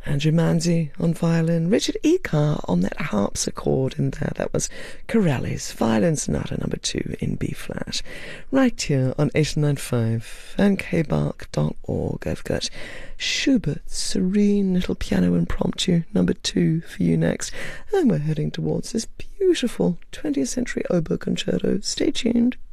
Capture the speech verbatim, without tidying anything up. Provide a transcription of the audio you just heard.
Andrew Manzi on violin, Richard Ekar on that harpsichord in there. That was Corelli's Violin Sonata number two in B-flat. Right here on eight nine five and k bark dot org. I've got Schubert's Serene Little Piano Impromptu number two for you next. And we're heading towards this beautiful twentieth century oboe concerto. Stay tuned.